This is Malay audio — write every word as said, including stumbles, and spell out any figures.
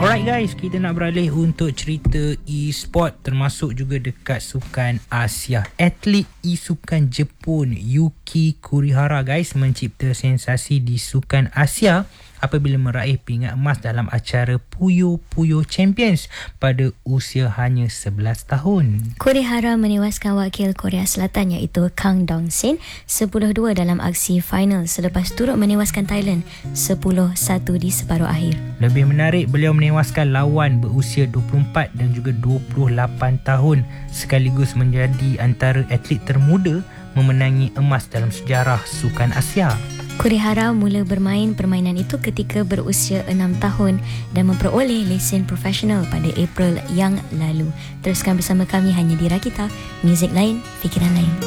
Alright guys, kita nak beralih untuk cerita e-sport termasuk juga dekat sukan Asia. Atlet e-sukan Jepun Yuki Kurihara guys mencipta sensasi di sukan Asia apabila meraih pingat emas dalam acara Puyo Puyo Champions pada usia hanya sebelas tahun. Kurihara menewaskan wakil Korea Selatan iaitu Kang Dong-sin sepuluh dua dalam aksi final selepas turut menewaskan Thailand sepuluh satu di separuh akhir. Lebih menarik, beliau menewaskan lawan berusia dua puluh empat dan juga dua puluh lapan tahun sekaligus menjadi antara atlet termuda memenangi emas dalam sejarah sukan Asia. Kurihara mula bermain permainan itu ketika berusia enam tahun dan memperoleh lesen profesional pada April yang lalu. Teruskan bersama kami hanya di Rakita, muzik lain, fikiran lain.